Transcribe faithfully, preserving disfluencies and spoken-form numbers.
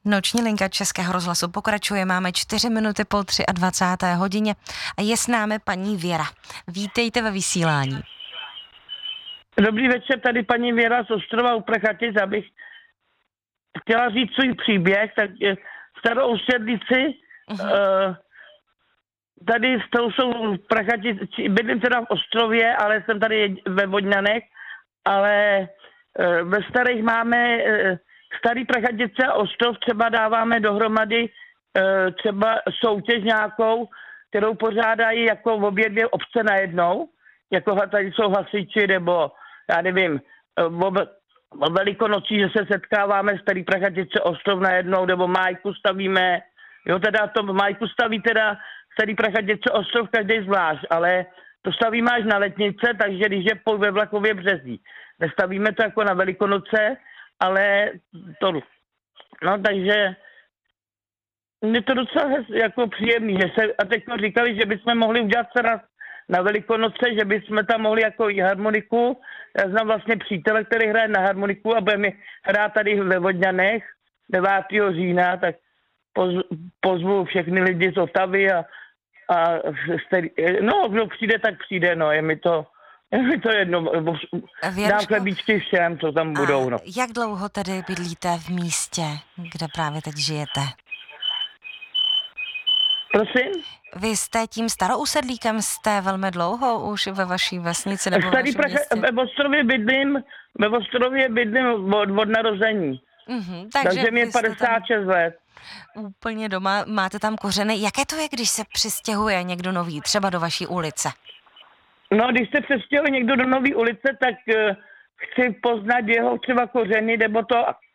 Noční linka Českého rozhlasu pokračuje, máme čtyři minuty po dvacáté třetí hodině a je s námi paní Věra. Vítejte ve vysílání. Dobrý večer, tady paní Věra z Ostrova u Prachatic, abych chtěla říct svůj příběh, tak v starou Sedlici, uh-huh. uh, tady s tou jsou Prachatic, bydlím teda v Ostrově, ale jsem tady ve Vodňanech, ale uh, ve starých máme uh, starý Prachatice a Ostrov, třeba dáváme dohromady uh, třeba soutěž nějakou, kterou pořádají jako v obě dvě obce najednou, jako tady jsou hasiči, nebo já nevím, o Velikonocí, že se setkáváme starý Prachatice, Ostrov najednou, nebo Májku stavíme, jo, teda to Májku staví teda starý Prachatice, Ostrov každý zvlášť, ale to stavíme až na Letnice, takže když je pol ve Vlachově Březí. Nestavíme to jako na Velikonoce, ale to, no takže je to docela jako příjemný, že se, a teď říkali, že bychom mohli udělat se na, na Velikonoce, že bychom tam mohli jako i harmoniku. Já znám vlastně přítele, který hraje na harmoniku a budeme hrát tady ve Vodňanech devátého října, tak poz, pozvu všechny lidi z Otavy a, a starý, no, kdo přijde, tak přijde, no, je mi to, je mi to jedno, dám chlebíčky všem, co tam budou, no. Jak dlouho tedy bydlíte v místě, kde právě teď žijete? Prosím? Vy jste tím starousedlíkem, jste velmi dlouho už ve vaší vesnici nebo Starý v vašem městě? Ve Ostrově bydlím, ve Ostrově bydlím od, od narození. Mm-hmm, takže takže mě je padesát šest let. Úplně doma, máte tam kořeny. Jaké to je, když se přistěhuje někdo nový, třeba do vaší ulice? No, když se přestěhuje někdo do nové ulice, tak uh, chci poznat jeho třeba kořeny, nebo to